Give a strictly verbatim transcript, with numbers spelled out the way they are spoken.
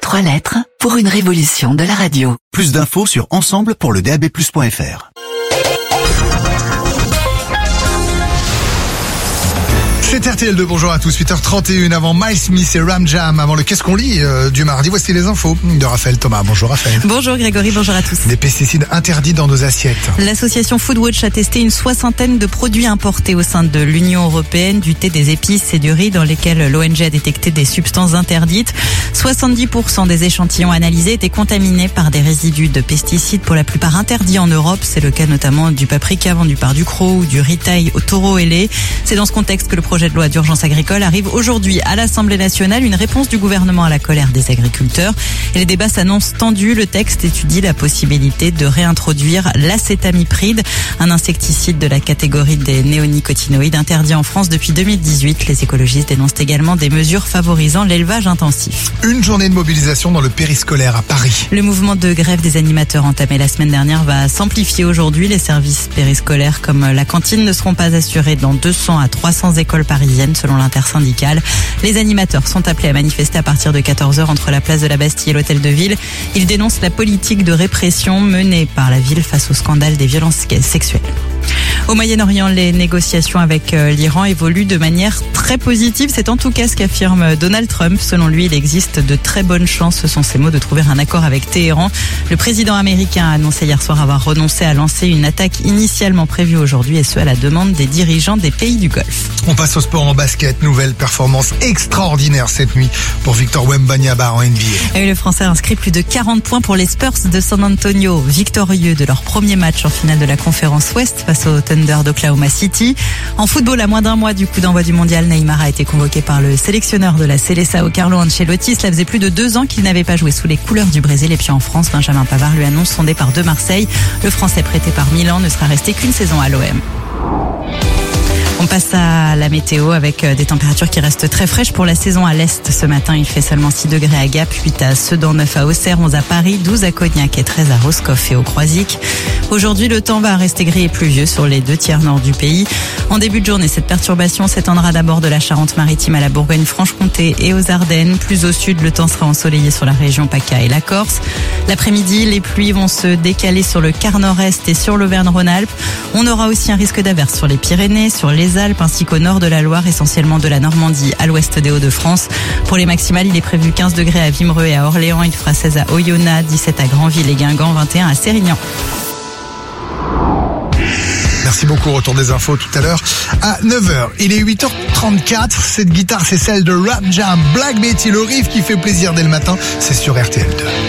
trois lettres pour une révolution de la radio. Plus d'infos sur ensemble pour le D A B plus point F R. C'est R T L deux, bonjour à tous, huit heures trente et une avant Miles Smith et Ram Jam, avant le Qu'est-ce qu'on lit euh, du mardi. Voici les infos de Raphaël Thomas. Bonjour Raphaël. Bonjour Grégory, bonjour à tous. Des pesticides interdits dans nos assiettes. L'association Foodwatch a testé une soixantaine de produits importés au sein de l'Union européenne, du thé, des épices et du riz, dans lesquels l'O N G a détecté des substances interdites. soixante-dix pour cent des échantillons analysés étaient contaminés par des résidus de pesticides, pour la plupart interdits en Europe. C'est le cas notamment du paprika vendu par Ducros ou du ritail au taureau ailé. C'est dans ce contexte que le projet de loi d'urgence agricole arrive aujourd'hui à l'Assemblée nationale, une réponse du gouvernement à la colère des agriculteurs. Et les débats s'annoncent tendus. Le texte étudie la possibilité de réintroduire l'acétamipride, un insecticide de la catégorie des néonicotinoïdes interdit en France depuis deux mille dix-huit. Les écologistes dénoncent également des mesures favorisant l'élevage intensif. Une journée de mobilisation dans le périscolaire à Paris. Le mouvement de grève des animateurs entamé la semaine dernière va s'amplifier aujourd'hui. Les services périscolaires comme la cantine ne seront pas assurés dans deux cents à trois cents écoles parisiennes selon l'intersyndicale. Les animateurs sont appelés à manifester à partir de quatorze heures entre la place de la Bastille et l'hôtel de ville. Ils dénoncent la politique de répression menée par la ville face au scandale des violences sexuelles. Au Moyen-Orient, les négociations avec l'Iran évoluent de manière très positive. C'est en tout cas ce qu'affirme Donald Trump. Selon lui, il existe de très bonnes chances, ce sont ses mots, de trouver un accord avec Téhéran. Le président américain a annoncé hier soir avoir renoncé à lancer une attaque initialement prévue aujourd'hui, et ce à la demande des dirigeants des pays du Golfe. On passe au sport en basket. Nouvelle performance extraordinaire cette nuit pour Victor Wembanyama en N B A. Et le Français a inscrit plus de quarante points pour les Spurs de San Antonio, victorieux de leur premier match en finale de la conférence Ouest face au Thunder d'Oklahoma City. En football, à moins d'un mois du coup d'envoi du mondial, Neymar a été convoqué par le sélectionneur de la Seleção, Carlo Ancelotti. Cela faisait plus de deux ans qu'il n'avait pas joué sous les couleurs du Brésil. Et puis en France, Benjamin Pavard lui annonce son départ de Marseille. Le Français prêté par Milan ne sera resté qu'une saison à l'O M. On passe à la météo avec des températures qui restent très fraîches pour la saison à l'Est. Ce matin, il fait seulement six degrés à Gap, huit à Sedan, neuf à Auxerre, onze à Paris, douze à Cognac et treize à Roscoff et au Croisic. Aujourd'hui, le temps va rester gris et pluvieux sur les deux tiers nord du pays. En début de journée, cette perturbation s'étendra d'abord de la Charente-Maritime à la Bourgogne-Franche-Comté et aux Ardennes. Plus au sud, le temps sera ensoleillé sur la région PACA et la Corse. L'après-midi, les pluies vont se décaler sur le quart nord-est et sur l'Auvergne-Rhône-Alpes. On aura aussi un risque d'averse sur les Pyrénées, sur les Alpes ainsi qu'au nord de la Loire, essentiellement de la Normandie à l'ouest des Hauts-de-France. Pour les maximales, il est prévu quinze degrés à Wimereux et à Orléans, il fera seize à Oyonnax, dix-sept à Granville et Guingamp, vingt et un à Sérignan. Merci beaucoup, retour des infos tout à l'heure à neuf heures. Il est huit heures trente-quatre, cette guitare c'est celle de Ram Jam, Black Betty, le riff qui fait plaisir dès le matin, c'est sur R T L deux.